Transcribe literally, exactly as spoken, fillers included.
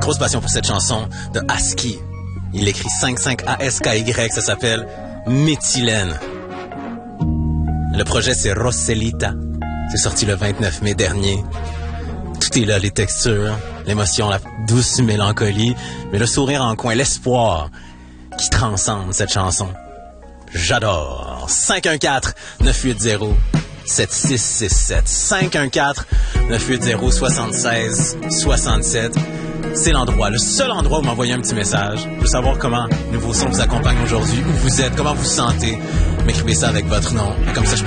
Grosse passion pour cette chanson de Aski. Il écrit cinq cinq A S K Y, ça s'appelle Méthylène. Le projet, c'est Roselita. C'est sorti le vingt-neuf mai dernier. Tout est là, les textures, l'émotion, la douce mélancolie, mais le sourire en coin, l'espoir qui transcende cette chanson. J'adore. cinq un quatre neuf huit zéro sept six six sept. cinq un quatre neuf huit zéro sept six six sept. C'est l'endroit, le seul endroit où m'envoyer un petit message. Je veux savoir comment Nouveau Son vous accompagne aujourd'hui, où vous êtes, comment vous vous sentez. M'écrivez ça avec votre nom. Comme ça, je